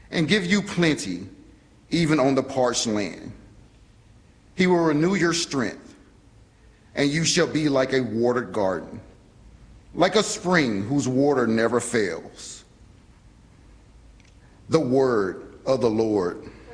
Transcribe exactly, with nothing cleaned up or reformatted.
and give you plenty, even on the parched land. He will renew your strength, and you shall be like a watered garden, like a spring whose water never fails. The word of the Lord.